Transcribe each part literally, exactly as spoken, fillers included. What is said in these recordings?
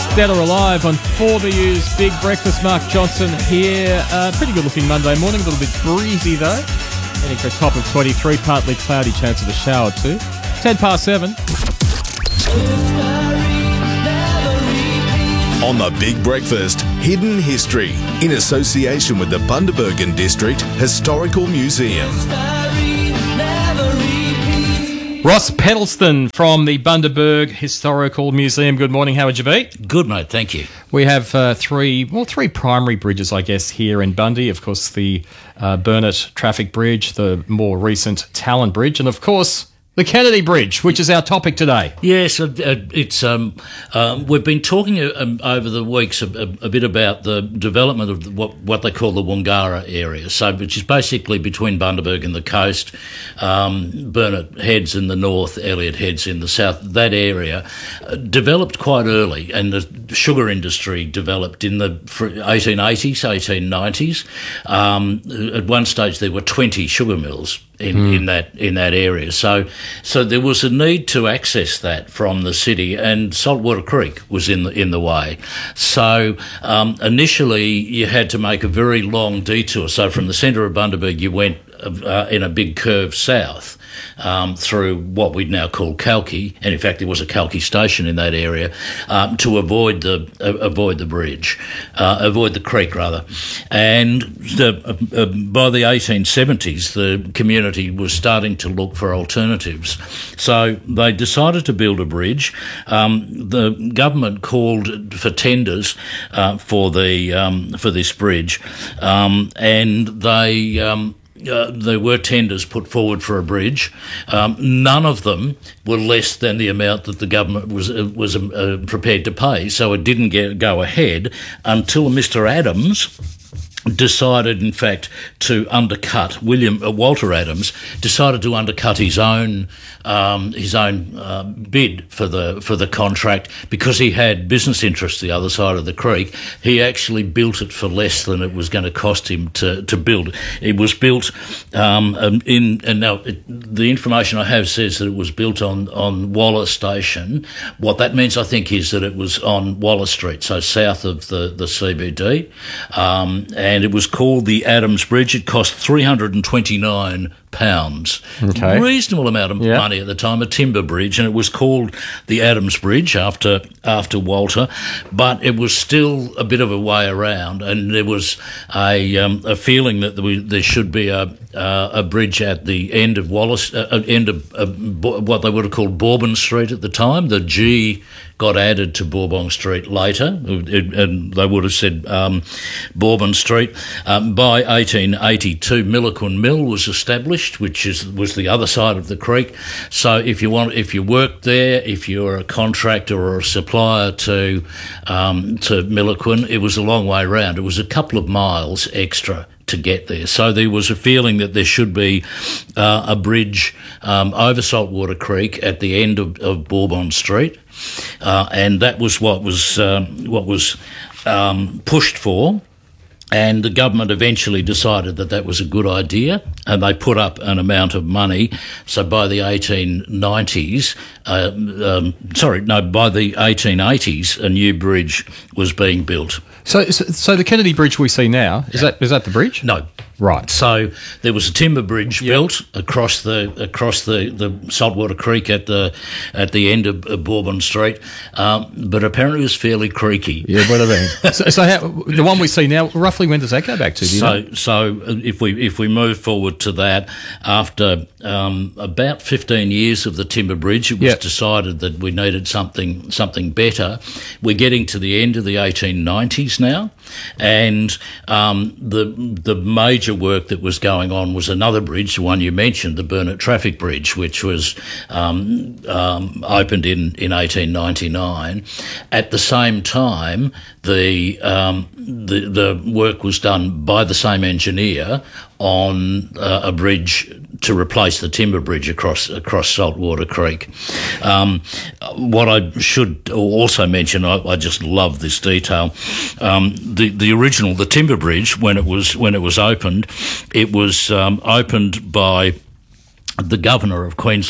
Dead or Alive on four B U's Big Breakfast. Mark Johnson here. Uh, pretty good looking Monday morning, a little bit breezy though. Heading for a top of twenty-three, partly cloudy, chance of a shower too. ten past seven. On the Big Breakfast, Hidden History, in association with the Bundaberg District Historical Museum. Ross Pedalston from the Bundaberg Historical Museum. Good morning. How would you be? Good, mate. Thank you. We have uh, three, well, three primary bridges, I guess, here in Bundy. Of course, the uh, Burnett Traffic Bridge, the more recent Talon Bridge, and of course, the Kennedy Bridge, which is our topic today. Yes, uh, it's. Um, um, we've been talking um, over the weeks a, a, a bit about the development of the, what what they call the Wangara area, so which is basically between Bundaberg and the coast, um, Burnett Heads in the north, Elliott Heads in the south. That area uh, developed quite early, and the sugar industry developed in the eighteen eighties, eighteen nineties. Um, at one stage, there were twenty sugar mills in, mm. in that in that area. So so there was a need to access that from the city, and Saltwater Creek was in the in the way. So um, initially you had to make a very long detour. So from the centre of Bundaberg you went uh, in a big curve south. Um, through what we'd now call Kalki, and in fact there was a Kalki station in that area, um, to avoid the uh, avoid the bridge, uh, avoid the creek rather. And the, uh, uh, by the eighteen seventies, the community was starting to look for alternatives. So they decided to build a bridge. Um, the government called for tenders uh, for the um, for this bridge, um, and they. Um, Uh, there were tenders put forward for a bridge. Um, none of them were less than the amount that the government was uh, was uh, prepared to pay, so it didn't get, go ahead until Mister Adams decided, in fact, to undercut William uh, Walter Adams decided to undercut his own um, his own uh, bid for the for the contract because he had business interests the other side of the creek. He actually built it for less than it was going to cost him to to build. It was built um, in and now it, the information I have says that it was built on on Wallace Station. What that means, I think, is that it was on Wallace Street, so south of the the C B D. Um, and And it was called the Adams Bridge. It cost three hundred twenty-nine pounds. Okay. A reasonable amount of yeah. money at the time, a timber bridge, and it was called the Adams Bridge after after Walter, but it was still a bit of a way around, and there was a um, a feeling that there, was, there should be a uh, a bridge at the end of Wallace, uh, end of uh, what they would have called Bourbon Street at the time. The G got added to Bourbon Street later, it, and they would have said um, Bourbon Street. Um, by eighteen eighty-two, Milliquin Mill was established, which is was the other side of the creek. So if you want, if you worked there, if you're a contractor or a supplier to um, to Milliquin, it was a long way round. It was a couple of miles extra to get there. So there was a feeling that there should be uh, a bridge um, over Saltwater Creek at the end of, of Bourbon Street, uh, and that was what was um, what was um, pushed for. And the government eventually decided that that was a good idea, and they put up an amount of money. So by the eighteen nineties, uh, um, sorry, no, by the eighteen eighties, a new bridge was being built. So, so, so the Kennedy Bridge we see now, is yeah. that is that the bridge? No. Right. So there was a timber bridge yep. built across the across the, the Saltwater Creek at the at the end of, of Bourbon Street, um, but apparently it was fairly creaky. Yeah, what I mean. so, so how, the one we see now, roughly when does that go back to? Do you so know? so if we if we move forward to that, after um, about fifteen years of the timber bridge, it was yep. decided that we needed something something better. We're getting to the end of the eighteen nineties now, and um, the the major work that was going on was another bridge, the one you mentioned, the Burnett Traffic Bridge, which was um, um, opened in, in eighteen ninety-nine. At the same time, the, um, the the work was done by the same engineer on uh, a bridge to replace the timber bridge across across Saltwater Creek. Um, what I should also mention, I, I just love this detail. Um, the the original, the timber bridge, when it was when it was opened, it was um, opened by the Governor of Queensland.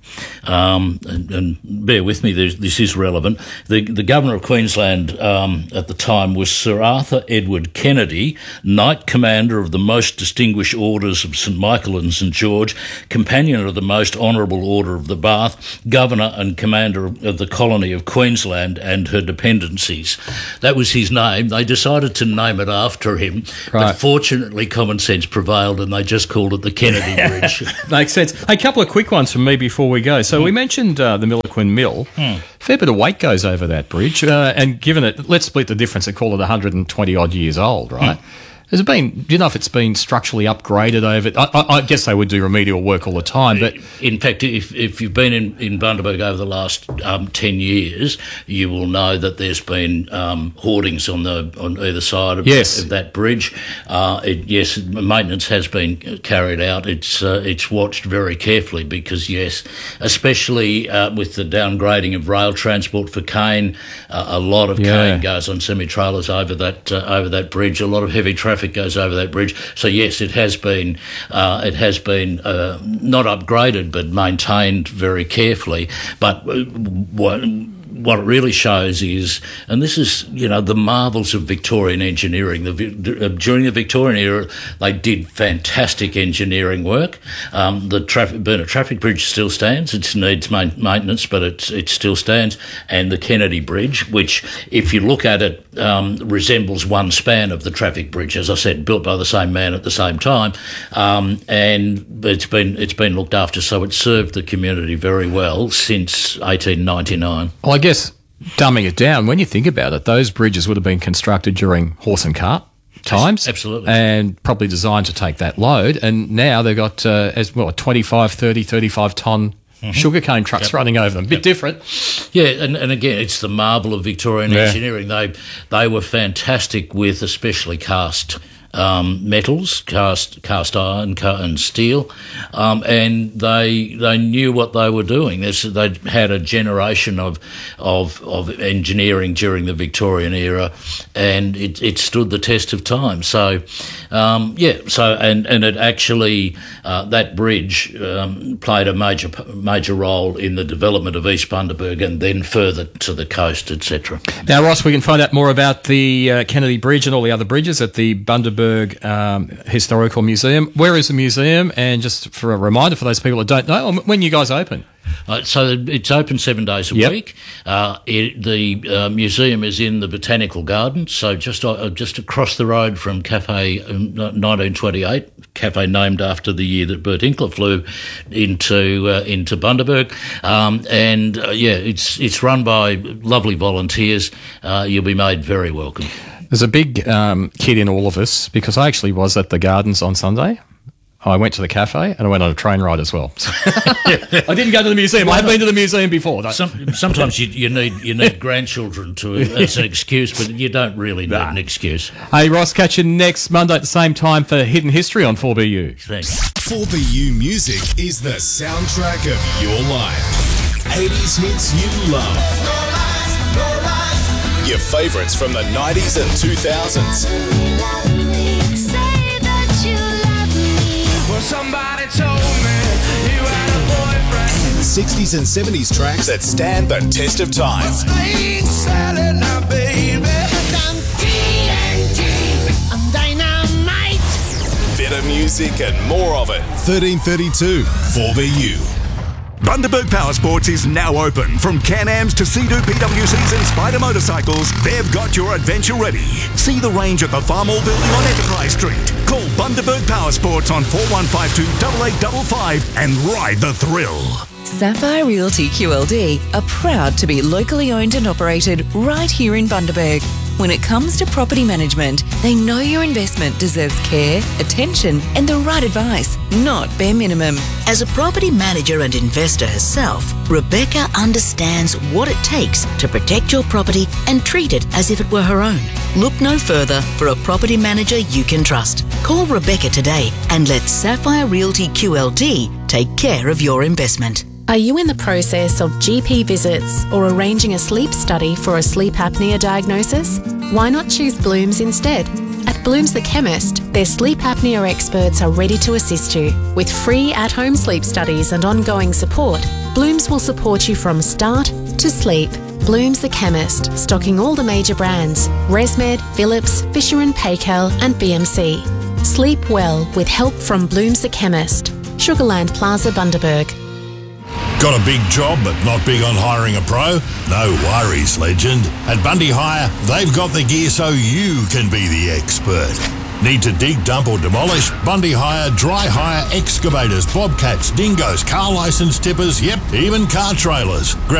um, and, and bear with me, this is relevant. The, the Governor of Queensland um, at the time was Sir Arthur Edward Kennedy, Knight Commander of the Most Distinguished Orders of St Michael and St George, Companion of the Most Honourable Order of the Bath, Governor and Commander of the Colony of Queensland and her dependencies. That was his name. They decided to name it after him, right. but fortunately common sense prevailed and they just called it the Kennedy Bridge. Makes sense. Hey, a couple of quick ones from me before we go. So mm. we mentioned uh, the Milliquin Mill. Mm. Fair bit of weight goes over that bridge, uh, and given it, let's split the difference and call it one hundred twenty odd years old, right? Mm. Has it been? Do you know if it's been structurally upgraded over? I, I, I guess they would do remedial work all the time, but in fact, if if you've been in, in Bundaberg over the last um, ten years, you will know that there's been um, hoardings on the on either side of, yes. of that bridge. Uh, it, yes, maintenance has been carried out. It's uh, it's watched very carefully because yes, especially uh, with the downgrading of rail transport for cane, uh, a lot of yeah. cane goes on semi trailers over that uh, over that bridge. A lot of heavy traffic goes over that bridge. So yes, it has been uh, it has been uh, not upgraded but maintained very carefully. But what what it really shows is, and this is, you know, the marvels of Victorian engineering. The, during the Victorian era, they did fantastic engineering work. Um, the traffic, Burnett Traffic Bridge still stands. It needs maintenance, but it, it still stands. And the Kennedy Bridge, which, if you look at it, um, resembles one span of the traffic bridge, as I said, built by the same man at the same time. Um, and it's been it's been looked after, so it's served the community very well since eighteen ninety-nine. Well, I guess dumbing it down, when you think about it, those bridges would have been constructed during horse and cart times. Absolutely. And probably designed to take that load. And now they've got uh, as well twenty-five, thirty, thirty-five tonne mm-hmm. sugarcane trucks yep. running over them. A bit yep. different. Yeah, and, and again, it's the marvel of Victorian yeah. engineering. They they were fantastic with especially cast Um, metals, cast cast iron and steel, um, and they they knew what they were doing. They had a generation of of of engineering during the Victorian era, and it, it stood the test of time. So, um, yeah. So and and it actually uh, that bridge um, played a major major role in the development of East Bundaberg and then further to the coast, et cetera. Now, Ross, we can find out more about the uh, Kennedy Bridge and all the other bridges at the Bundaberg Um, Historical Museum. Where is the museum? And just for a reminder for those people that don't know, when you guys open? Uh, so it's open seven days a yep. week. Uh, it, the uh, museum is in the Botanical Gardens, so just uh, just across the road from Cafe nineteen twenty-eight, cafe named after the year that Bert Inkler flew into uh, into Bundaberg. Um, and uh, yeah, it's it's run by lovely volunteers. Uh, you'll be made very welcome. There's a big um, kid in all of us because I actually was at the Gardens on Sunday. I went to the cafe and I went on a train ride as well. I didn't go to the museum. I have been to the museum before. Some, sometimes you, you need you need grandchildren to as an excuse, but you don't really need nah. an excuse. Hey, Ross, catch you next Monday at the same time for Hidden History on four B U. Thanks. four B U Music is the soundtrack of your life. eighties hits you love. No lies, no lies. Your favourites from the nineties and two thousands. Somebody told me you had a boyfriend. sixties and seventies tracks that stand the test of time. What's plain salad now, baby? I'm T N T. I'm dynamite. Better music and more of it. thirteen thirty-two four B U. Bundaberg Power Sports is now open. From Can-Ams to Sea-Doo P W Cs and Spider motorcycles, they've got your adventure ready. See the range at the Farmall Building on Enterprise Street. Call Bundaberg Power Sports on four one five two, eight eight five five and ride the thrill. Sapphire Realty Q L D are proud to be locally owned and operated right here in Bundaberg. When it comes to property management, they know your investment deserves care, attention, and the right advice, not bare minimum. As a property manager and investor herself, Rebecca understands what it takes to protect your property and treat it as if it were her own. Look no further for a property manager you can trust. Call Rebecca today and let Sapphire Realty Q L D take care of your investment. Are you in the process of G P visits or arranging a sleep study for a sleep apnea diagnosis? Why not choose Blooms instead? At Blooms the Chemist, their sleep apnea experts are ready to assist you. With free at-home sleep studies and ongoing support, Blooms will support you from start to sleep. Blooms the Chemist, stocking all the major brands: ResMed, Philips, Fisher and Paykel and B M C. Sleep well with help from Blooms the Chemist. Sugarland Plaza, Bundaberg. Got a big job but not big on hiring a pro? No worries, legend. At Bundy Hire, they've got the gear so you can be the expert. Need to dig, dump or demolish? Bundy Hire, dry hire, excavators, bobcats, dingoes, car licence tippers, yep, even car trailers. Grab